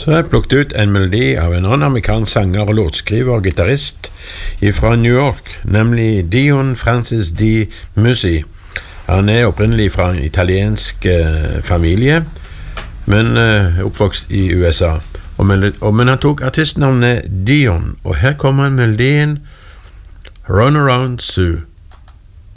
Så jeg plukket ut en melodi av en annen amerikansk sanger og låtskriver og gitarrist fra New York, nemlig Dion Francis D. Musi. Han opprinnelig fra en italiensk familie, men oppvokst i USA. Men han tok artistnavnet Dion, og her kommer melodien Run Around Sue.